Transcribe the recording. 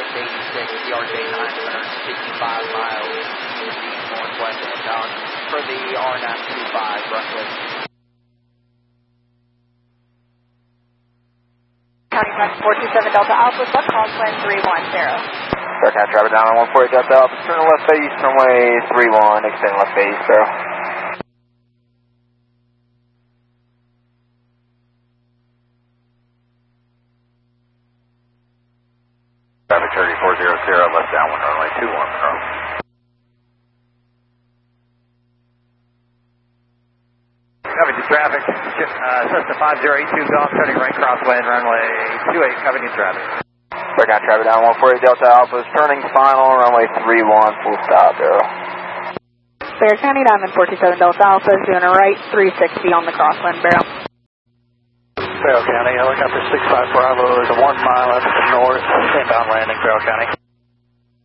86, ERJ 955 miles, northwest inbound for the R925 runway. County 427 Delta Alpha, Bus crosswind 310. Faircount, traffic down on 148 Delta Alpha, turn left base, runway 31, extend left base, barrel. Traffic 3400, left downwind, runway 21, control. Copy to traffic, Cessna 5082 Golf, turning right crosswind, runway 28, copy to traffic. Faircount, traffic down 148 Delta Alpha, turning final, runway 31, full stop, barrel. Bear County, Diamond 427 Delta Alpha, doing a right, 360 on the crosswind, barrel. Farrell County, helicopter 65 Bravo is a 1 mile up to the north, inbound landing, Farrell County.